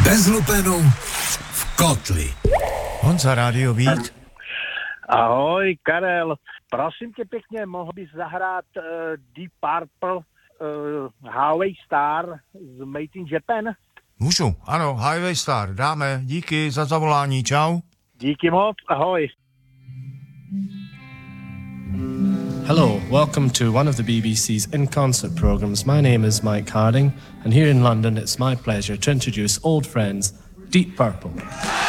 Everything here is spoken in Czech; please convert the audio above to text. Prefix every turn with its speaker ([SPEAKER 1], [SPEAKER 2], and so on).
[SPEAKER 1] Bez lupenu v kotli.
[SPEAKER 2] Honza, Rádio Beat.
[SPEAKER 3] Ahoj, Karel. Prosím tě pěkně, mohl bys zahrát Deep Purple Highway Star z Made in Japan?
[SPEAKER 2] Můžu, ano, Highway Star, dáme, díky za zavolání, čau.
[SPEAKER 3] Díky moc, ahoj.
[SPEAKER 4] Hello, welcome to one of the BBC's in-concert programs. My name is Mike Harding, and here in London it's my pleasure to introduce old friends, Deep Purple.